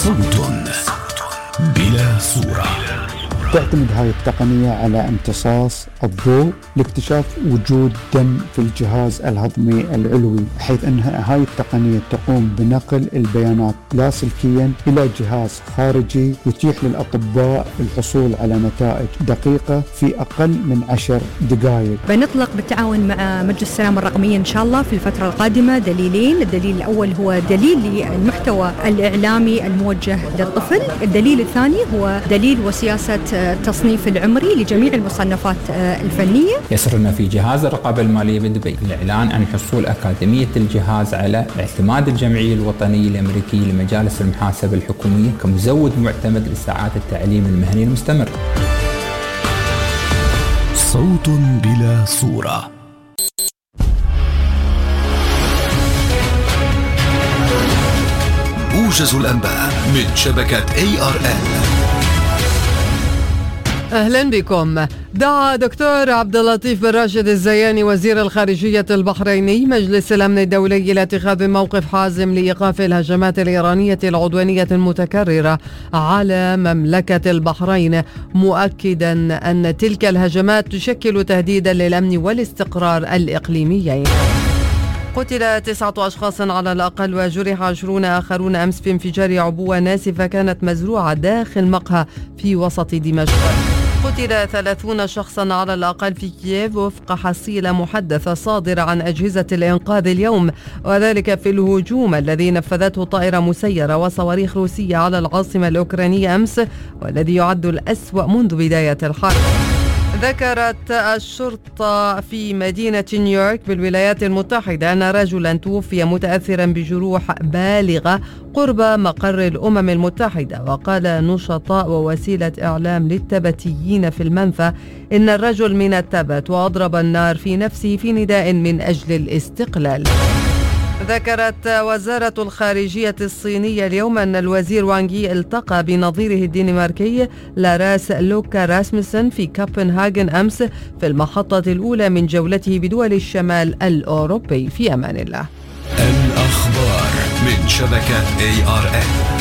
صوت بلا صورة. تعتمد هاي التقنية على امتصاص الضوء لاكتشاف وجود دم في الجهاز الهضمي العلوي، حيث أن هاي التقنية تقوم بنقل البيانات لاسلكيا إلى جهاز خارجي يتيح للأطباء الحصول على نتائج دقيقة في أقل من 10 دقائق. بنطلق بالتعاون مع مجلس السلامة الرقمية إن شاء الله في الفترة القادمة دليلين. الدليل الأول هو دليل للمحتوى الإعلامي الموجه للطفل، الدليل الثاني هو دليل وسياسة التصنيف العمري لجميع المصنفات الفنية. يسرنا في جهاز الرقابة المالية بدبي الإعلان عن حصول أكاديمية الجهاز على اعتماد الجمعية الوطنية الأمريكية لمجالس المحاسبة الحكومية كمزود معتمد لساعات التعليم المهني المستمر. صوت بلا صورة. موجز الأنباء من شبكة ARN. أهلا بكم. دعا دكتور عبد اللطيف بن راشد الزياني وزير الخارجية البحريني مجلس الأمن الدولي إلى اتخاذ موقف حازم لإيقاف الهجمات الإيرانية العدوانية المتكررة على مملكة البحرين، مؤكدا أن تلك الهجمات تشكل تهديدا للأمن والاستقرار الإقليميين. قتل 9 أشخاص على الأقل وجرح 20 آخرون أمس في انفجار عبوة ناسفة كانت مزروعة داخل مقهى في وسط دمشق. قتل 30 شخصا على الأقل في كييف وفق حصيلة محدثة صادرة عن أجهزة الإنقاذ اليوم، وذلك في الهجوم الذي نفذته طائرة مسيرة وصواريخ روسية على العاصمة الأوكرانية أمس، والذي يعد الأسوأ منذ بداية الحرب. ذكرت الشرطة في مدينة نيويورك بالولايات المتحدة أن رجلا توفي متأثرا بجروح بالغة قرب مقر الأمم المتحدة. وقال نشطاء ووسيلة إعلام للتبتيين في المنفى إن الرجل من التبت وأضرب النار في نفسه في نداء من أجل الاستقلال. ذكرت وزارة الخارجية الصينية اليوم أن الوزير وانغ يي التقى بنظيره الدنماركي لاراس لوكا راسمسن في كوبنهاغن أمس في المحطة الأولى من جولته بدول الشمال الأوروبي. في أمان الله. الأخبار من شبكة ARN.